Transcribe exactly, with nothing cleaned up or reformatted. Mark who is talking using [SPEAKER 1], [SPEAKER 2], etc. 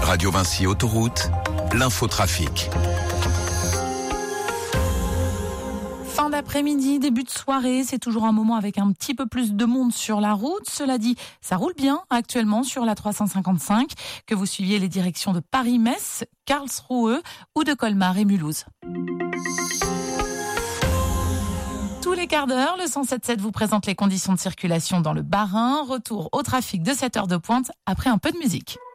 [SPEAKER 1] Radio Vinci Autoroute, l'infotrafic.
[SPEAKER 2] Fin d'après-midi, début de soirée, c'est toujours un moment avec un petit peu plus de monde sur la route. Cela dit, ça roule bien actuellement sur la trois cent cinquante-cinq, que vous suiviez les directions de Paris-Metz, Karlsruhe ou de Colmar et Mulhouse. Tous les quarts d'heure, le cent sept sept vous présente les conditions de circulation dans le Bas-Rhin. Retour au trafic de cette heure de pointe après un peu de musique.